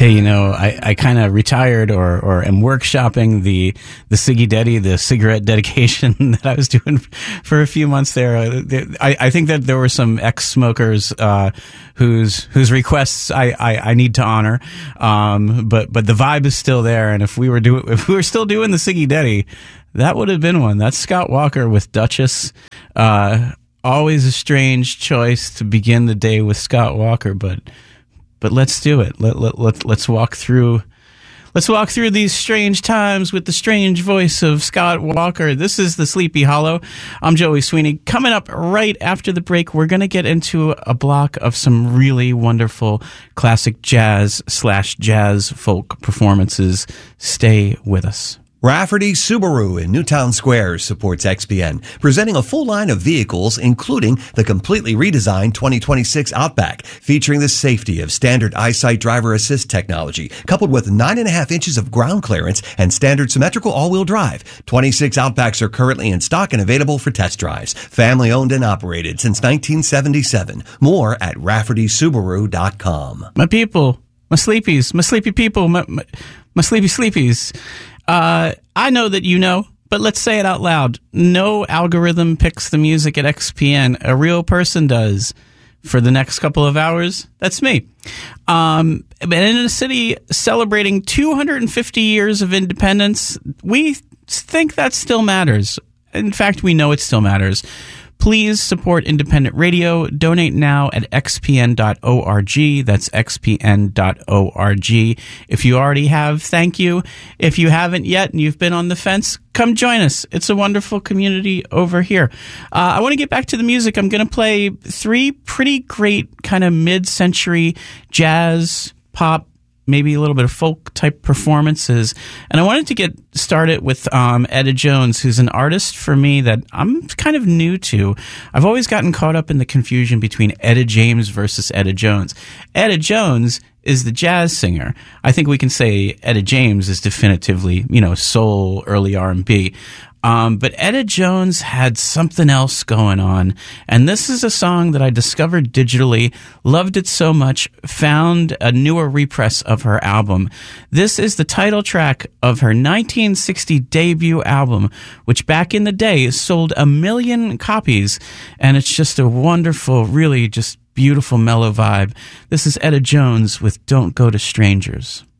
Hey, I kind of retired or am workshopping the Siggy Daddy, the cigarette dedication that I was doing for a few months there. I think that there were some ex-smokers whose requests I need to honor, but the vibe is still there. And if we were still doing the Siggy Daddy, that would have been one. That's Scott Walker with Duchess. Always a strange choice to begin the day with Scott Walker, but let's do it. Let's walk through these strange times with the strange voice of Scott Walker. This is the Sleepy Hollow. I'm Joey Sweeney. Coming up right after the break, we're going to get into a block of some really wonderful classic jazz folk performances. Stay with us. Rafferty Subaru in Newtown Square supports XPN, presenting a full line of vehicles, including the completely redesigned 2026 Outback, featuring the safety of standard EyeSight driver assist technology, coupled with 9.5 inches of ground clearance and standard symmetrical all-wheel drive. 26 Outbacks are currently in stock and available for test drives. Family owned and operated since 1977. More at RaffertySubaru.com. My people, my sleepies, my sleepy people, my sleepy sleepies. I know that you know, but let's say it out loud. No algorithm picks the music at XPN. A real person does. For the next couple of hours, that's me. And in a city celebrating 250 years of independence, we think that still matters. In fact, we know it still matters. Please support independent radio. Donate now at xpn.org. That's xpn.org. If you already have, thank you. If you haven't yet and you've been on the fence, come join us. It's a wonderful community over here. I want to get back to the music. I'm going to play 3 pretty great kind of mid-century jazz, pop, maybe a little bit of folk type performances. And I wanted to get started with Etta Jones, who's an artist for me that I'm kind of new to. I've always gotten caught up in the confusion between Etta James versus Etta Jones. Etta Jones is the jazz singer. I think we can say Etta James is definitively, soul, early R&B. But Etta Jones had something else going on. And this is a song that I discovered digitally, loved it so much, found a newer repress of her album. This is the title track of her 1960 debut album, which back in the day sold 1 million copies. And it's just a wonderful, really just beautiful mellow vibe. This is Etta Jones with Don't Go to Strangers.